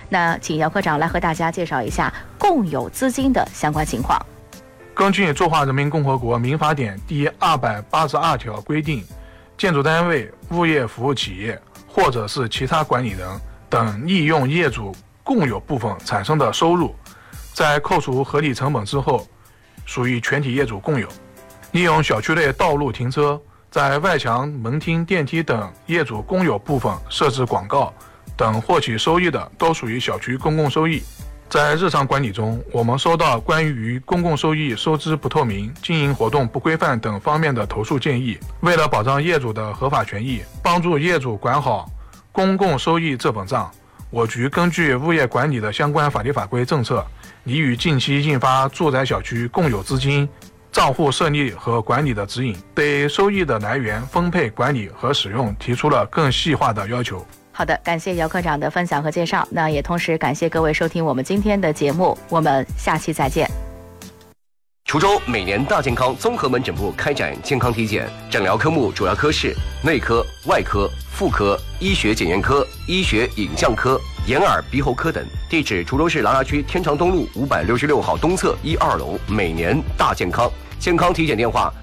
那请姚科长来和大家介绍一下共有资金的相关情况。 根据中华人民共和国民法典第282条规定，建筑单位、物业服务企业或者是其他管理人等利用业主共有部分产生的收入，在扣除合理成本之后，属于全体业主共有。利用小区内道路停车，在外墙、门厅、电梯等业主共有部分设置广告等获取收益的，都属于小区公共收益。在日常管理中，我们收到关于公共收益收支不透明、经营活动不规范等方面的投诉建议。为了保障业主的合法权益，帮助业主管好公共收益这本账，我局根据物业管理的相关法律法规政策，拟于近期印发住宅小区共有资金账户设立和管理的指引，对收益的来源、分配、管理和使用提出了更细化的要求。 好的，感谢姚科长的分享和介绍。那也同时感谢各位收听我们今天的节目，我们下期再见。 滁州每年大健康综合门诊部开展健康体检，诊疗科目主要科室内科、外科、妇科、医学检验科、医学影像科、眼耳鼻喉科等。地址：滁州市琅琊区天长东路566号东侧1、2楼。每年大健康。健康体检电话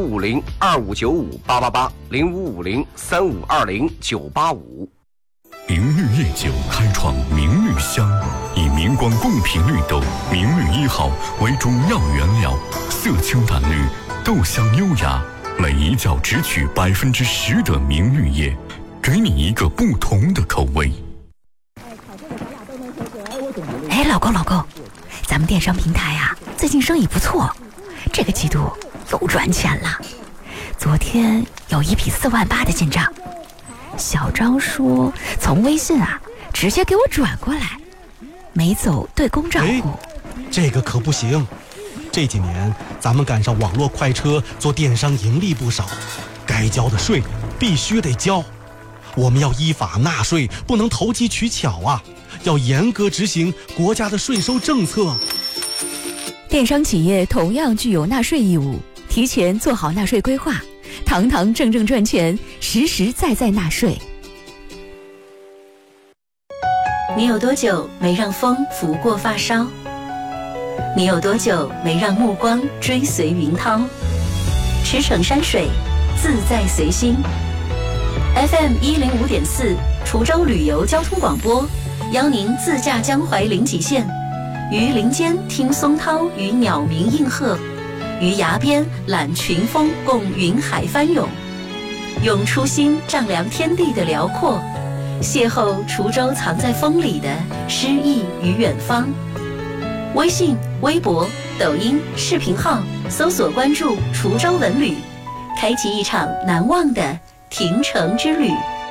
：0550-2595-888，0550-3520-985。 明绿夜酒开创明绿香，以明光贡品绿豆明绿1号为主要原料，色清淡绿，豆香优雅，每一窖只取10%的明绿叶，给你一个不同的口味。 哎，老公，咱们电商平台啊，最近生意不错，这个季度又赚钱了。昨天有一笔4万8的进账。小张说从微信啊直接给我转过来，没走对公账户。 这个可不行，这几年咱们赶上网络快车，做电商盈利不少，该交的税必须得交。我们要依法纳税，不能投机取巧啊，要严格执行国家的税收政策。 电商企业同样具有纳税义务，提前做好纳税规划，堂堂正正赚钱，实实在在纳税。 你有多久没让风拂过发梢？你有多久没让目光追随云涛？驰骋山水，自在随心。FM 105.4滁州旅游交通广播，邀您自驾江淮临济县，于林间听松涛与鸟鸣应和，于崖边览群峰共云海翻涌，用初心丈量天地的辽阔，邂逅滁州藏在风里的诗意与远方。微信、微博、抖音、视频号搜索关注滁州文旅，开启一场难忘的停城之旅。